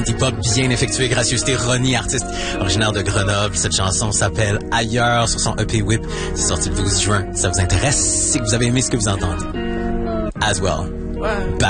indie pop bien effectué, gracieuseté Ronnie, artiste originaire de Grenoble. Cette chanson s'appelle Ailleurs sur son EP Whip. C'est sorti le 12 juin. Ça vous intéresse? Si vous avez aimé ce que vous entendez. As well. Ouais. Back